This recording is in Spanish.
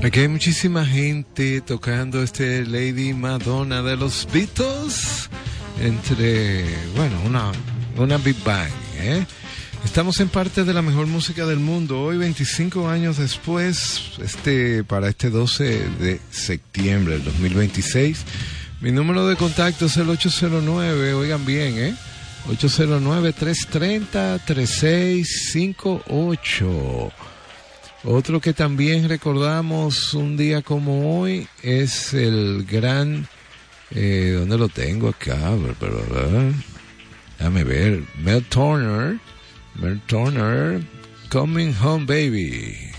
Aquí hay muchísima gente tocando Lady Madonna de los Beatles entre, bueno, una Big Bang, ¿eh? Estamos en parte de la mejor música del mundo. Hoy, 25 años después, para este 12 de septiembre del 2026. Mi número de contacto es el 809, oigan bien, 809-330-3658. Otro que también recordamos un día como hoy es el gran... ¿dónde lo tengo acá? Déjame ver. Mel Turner, Coming Home Baby.